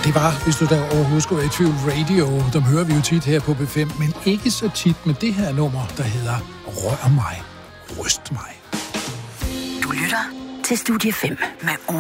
Det var, hvis du da overhovedet skulle være i tvivl, Radio. Dem hører vi jo tit her på B5, men ikke så tit med det her nummer, der hedder Rør mig, ryst mig. Du lytter til Studie 5 med